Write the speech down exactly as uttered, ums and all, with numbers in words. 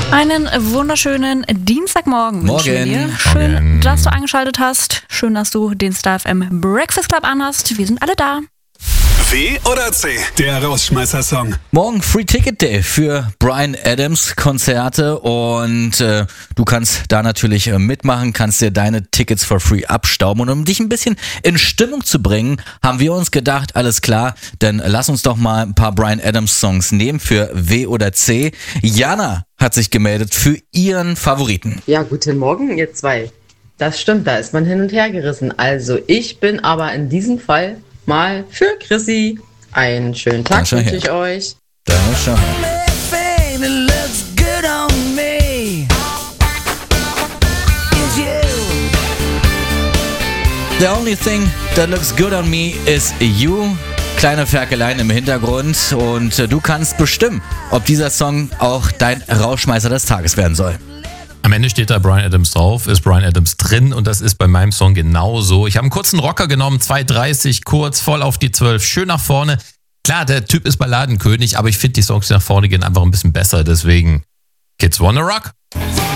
Einen wunderschönen Dienstagmorgen wünschen wir dir. Schön, Morgen. dass du eingeschaltet hast. Schön, dass du den Star F M Breakfast Club anhast. Wir sind alle da. W oder C, der Rausschmeißer-Song. Morgen Free Ticket Day für Bryan Adams Konzerte und äh, du kannst da natürlich äh, mitmachen, kannst dir deine Tickets for free abstauben und um dich ein bisschen in Stimmung zu bringen, haben wir uns gedacht, alles klar, dann lass uns doch mal ein paar Bryan Adams Songs nehmen für W oder C. Jana hat sich gemeldet für ihren Favoriten. Ja, guten Morgen, ihr zwei. Das stimmt, da ist man hin und her gerissen. Also ich bin aber in diesem Fall mal für Chrissy. Einen schönen Da Tag schau wünsche her. ich euch. Da schau. The only thing that looks good on me is you. Kleine Ferkeleien im Hintergrund und äh, du kannst bestimmen, ob dieser Song auch dein Rauschmeißer des Tages werden soll. Am Ende steht da Bryan Adams drauf, ist Bryan Adams drin und das ist bei meinem Song genauso. Ich habe einen kurzen Rocker genommen, zwei dreißig, kurz, voll auf die zwölf, schön nach vorne. Klar, der Typ ist Balladenkönig, aber ich finde die Songs, die nach vorne gehen, einfach ein bisschen besser. Deswegen Kids Wanna Rock.